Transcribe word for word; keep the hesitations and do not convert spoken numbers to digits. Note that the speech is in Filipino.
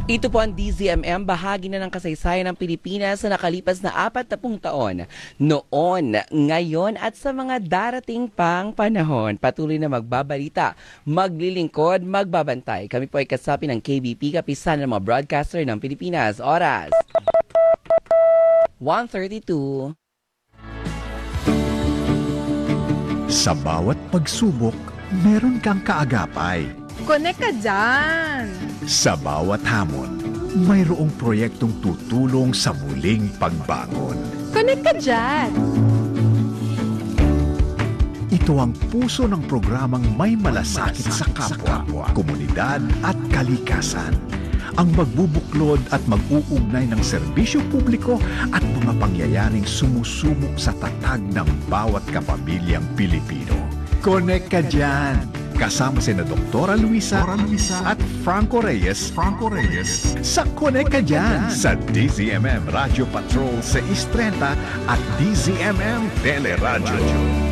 Ito po ang D Z M M, bahagi na ng kasaysayan ng Pilipinas sa nakalipas na apat na pung taon. Noon, ngayon at sa mga darating pang panahon, patuloy na magbabalita, maglilingkod, magbabantay. Kami po ay kasapi ng K B P, kapisan ng mga broadcaster ng Pilipinas. Oras, one thirty-two. Sa bawat pagsubok, meron kang kaagapay. Connect ka dyan! Sa bawat hamon, mayroong proyektong tutulong sa muling pagbangon. Connect ka dyan! Ito ang puso ng programang may malasakit sa kapwa, komunidad at kalikasan. Ang magbubuklod at mag-uugnay ng serbisyo publiko at mga pangyayaring sumusubok sa tatag ng bawat kapamilyang Pilipino. Connect ka dyan! Kasama sina Doktora Luisa, Luisa at Franco Reyes, Franco Reyes sa Connect ka dyan sa D Z M M Radio Patrol sa six thirty at D Z M M Teleradio.